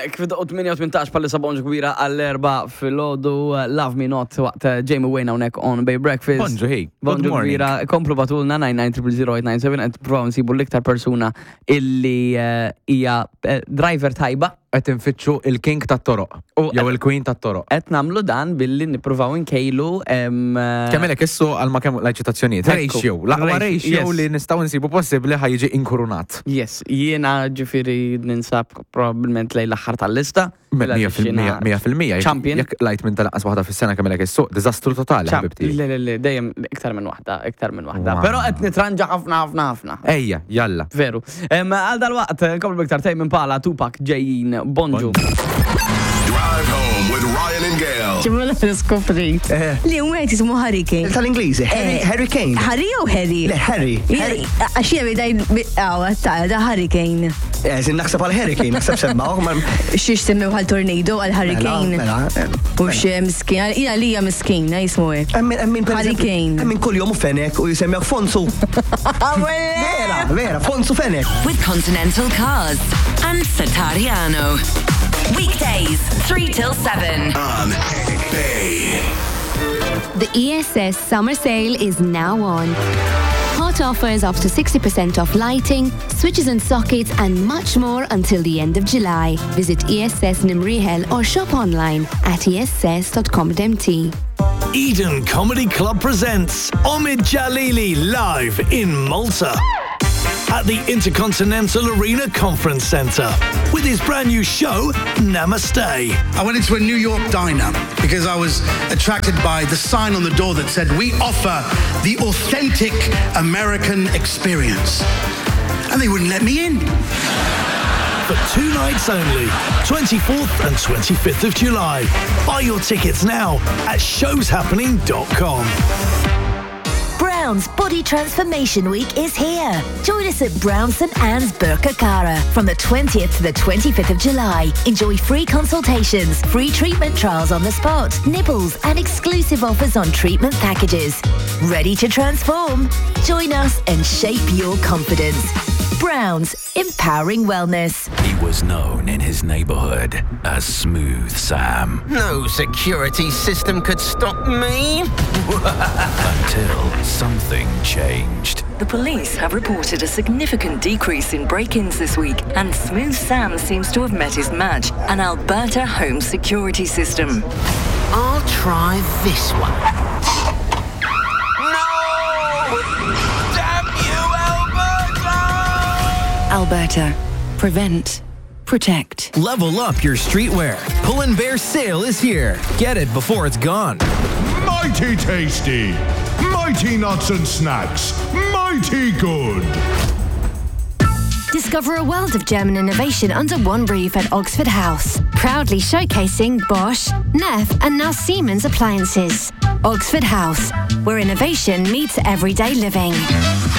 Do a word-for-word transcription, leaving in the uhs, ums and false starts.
Hekk, fid tminja u tmintax palissa bonġu kbira għall-erba fil-ħodu Love Me Not waqt Jamie Wayne hawnhekk on Bay Breakfast. Bonġu, hey. Bonġu kbira, komplu batulna nine nine zero zero eight nine seven qed provaw nsibu l-iktar persuna illi hija driver tajba. Qed infittxu il-king tat-toroq jew il-queen tat-toroq. Qed nagħmlu dan billi nippruvaw inkejlu Kemmilek issu għal ma kemm l-eċitazzjonijiet. Ratio, l-aqwa ratio li nistgħu nsibu possibbli ħajġi inkurunat. Yes, jiena ġifieri ninsab probabbilment lejn l-aħħar tal-lista. Mija fil-mija. Champion. Jekk lajt minn tal-qas waħda fis-sena kemmilek issu, diżastru totali ħbibti. Le le le, dejjem iktar minn waħda, iktar minn waħda. Però qed nitranġa ħafna ħafna ħafna. Ejja, jalla. Veru. Għal dal-waqt nkomplu biktar tej minn Pala Tupac ġejjin bonġu. Drive home with Ryan and Gail. ċimma l-skopri. Li u għet jismu Hurricane. Tal-Ingliżi, Hurricane. Harry u Harry? Le, Harry. Għaxie bidaj għawa ta' da Hurricane. Zin naħseb għal Hurricane, naħseb semmaw. Xiex semmew għal tornado għal Hurricane. U xie miskin, ina li hija miskina jismu għek. Hurricane. Emmin kull jom u fenek u jisemmew Fonsu. Vera, vera, Fonsu fenek. With Continental Cars and Satariano. Weekdays, three till seven. On Bay. The E S S summer sale is now on. Hot offers up to sixty percent off lighting, switches and sockets and much more until the end of July. Visit E S S Nimrihel or shop online at e s s dot com dot m t. Eden Comedy Club presents Omid Jalili live in Malta at the Intercontinental Arena Conference Centre with his brand new show, Namaste. I went into a New York diner because I was attracted by the sign on the door that said, "We offer the authentic American experience." And they wouldn't let me in. For two nights only, twenty-fourth and twenty-fifth of July. Buy your tickets now at shows happening dot com. Brown's Body Transformation Week is here. Join us at Brown's St Anne's Birkirkara from the twentieth to the twenty-fifth of July. Enjoy free consultations, free treatment trials on the spot, nibbles and exclusive offers on treatment packages. Ready to transform? Join us and shape your confidence. Brown's, empowering wellness. He was known in his neighborhood as Smooth Sam. No security system could stop me. Until something changed. The police have reported a significant decrease in break-ins this week, and Smooth Sam seems to have met his match, an Alberta home security system. I'll try this one. Alberta. Prevent. Protect. Level up your streetwear. Pull and Bear sale is here. Get it before it's gone. Mighty tasty. Mighty nuts and snacks. Mighty good. Discover a world of German innovation under one roof at Oxford House. Proudly showcasing Bosch, Neff and now Siemens appliances. Oxford House, where innovation meets everyday living.